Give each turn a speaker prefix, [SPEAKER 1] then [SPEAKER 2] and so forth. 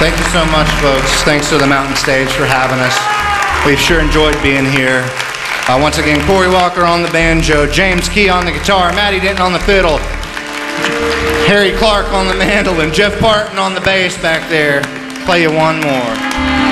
[SPEAKER 1] Thank you so much, folks. Thanks to the Mountain Stage for having us. We've sure enjoyed being here. Once again, Corey Walker on the banjo, James Key on the guitar, Matty Denton on the fiddle, Harry Clark on the mandolin, Jeff Parton on the bass back there. Play you one more.